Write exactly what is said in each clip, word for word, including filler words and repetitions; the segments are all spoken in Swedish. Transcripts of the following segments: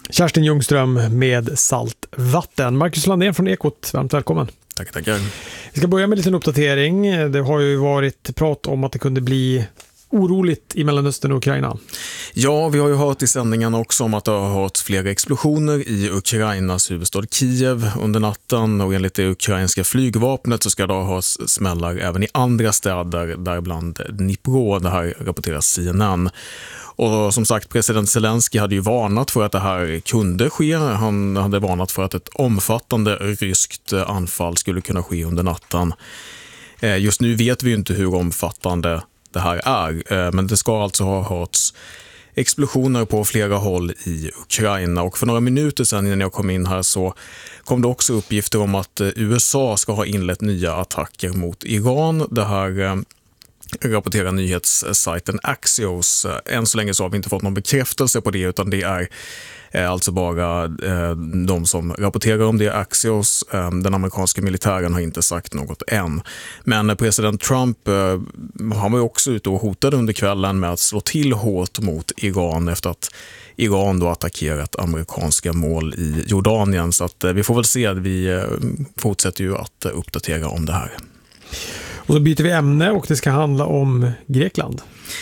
Kerstin Ljungström med Saltvatten. Marcus Landén från Ekot, varmt välkommen. Tack, tackar. Vi ska börja med en liten uppdatering. Det har ju varit prat om att det kunde bli oroligt i Mellanöstern och Ukraina. Ja, vi har ju hört i sändningen också om att det har hört flera explosioner i Ukrainas huvudstad Kiev under natten, och enligt det ukrainska flygvapnet så ska det ha hört smällar även i andra städer, däribland Dnipro. Det här rapporterar C N N. Och som sagt, president Zelensky hade ju varnat för att det här kunde ske. Han hade varnat för att ett omfattande ryskt anfall skulle kunna ske under natten. Just nu vet vi ju inte hur omfattande det här är, men det ska alltså ha hörts explosioner på flera håll i Ukraina. Och för några minuter sedan innan jag kom in här så kom det också uppgifter om att U S A ska ha inlett nya attacker mot Iran. Det här rapporterar nyhetssajten Axios. Än så länge så har vi inte fått någon bekräftelse på det, utan det är eh, alltså bara eh, de som rapporterar om det, Axios. Eh, den amerikanska militären har inte sagt något än. Men president Trump eh, han var ju också ute och hotade under kvällen med att slå till hårt mot Iran efter att Iran då attackerat amerikanska mål i Jordanien. Så att, eh, vi får väl se att vi eh, fortsätter ju att eh, uppdatera om det här. Och så byter vi ämne och det ska handla om Grekland.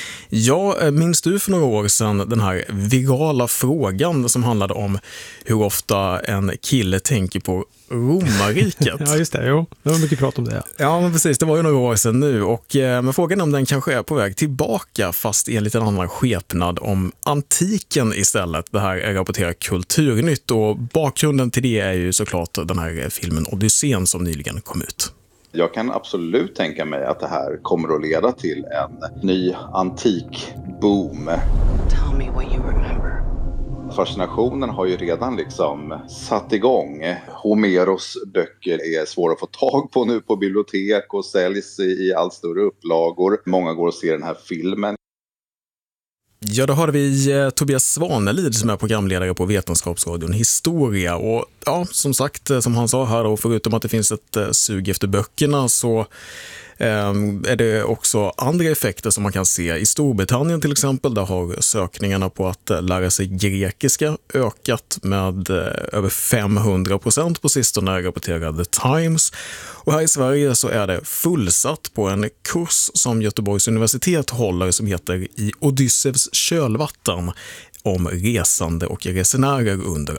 Ja, minns du för några år sedan den här virala frågan som handlade om hur ofta en kille tänker på romarriket? Ja, just det. Jo, det var mycket prat om det. Ja, men precis. Det var ju några år sedan nu. Och, men frågan är om den kanske är på väg tillbaka, fast i en liten annan skepnad, om antiken istället. Det här är rapporterar Kulturnytt, och bakgrunden till det är ju såklart den här filmen Odysseen som nyligen kom ut. Jag kan absolut tänka mig att det här kommer att leda till en ny antikboom. Tell me what you remember. Fascinationen har ju redan liksom satt igång. Homeros böcker är svåra att få tag på nu på bibliotek och säljs i allt större upplagor. Många går och ser den här filmen. Ja, då har vi eh, Tobias Svanelid som är programledare på Vetenskapsradion Historia. Och ja, som sagt, som han sa här, och förutom att det finns ett eh, sug efter böckerna så eh, är det också andra effekter som man kan se. I Storbritannien till exempel, där har sökningarna på att eh, lära sig grekiska ökat med eh, över femhundra procent på sistone, rapporterar The Times. Och här i Sverige så är det fullsatt på en kurs som Göteborgs universitet håller som heter I Odysseus kölvatten, om resande och resenärer under